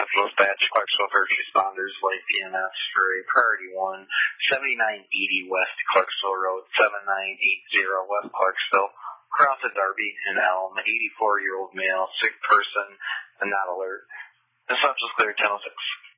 Central Dispatch, Clarksville First Responders, Light PMS for a priority 1, 7980 West Clarksville Road, 7980 West Clarksville. Cross at Darby and Elm, 84-year-old male, sick person, and not alert. Essentials clear 1006.